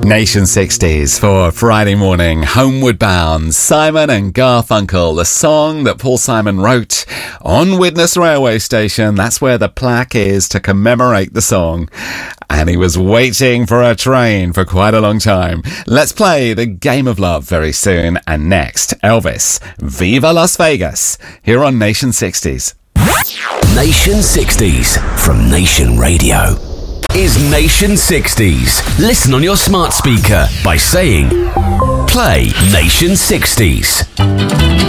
Nation 60s for Friday morning. Homeward Bound. Simon and Garfunkel, the song that Paul Simon wrote on Widnes Railway Station. That's where the plaque is to commemorate the song. And he was waiting for a train for quite a long time. Let's play the Game of Love very soon. And next, Elvis, Viva Las Vegas, here on Nation 60s. Nation 60s from Nation Radio is Nation 60s. Listen on your smart speaker by saying, play Nation 60s.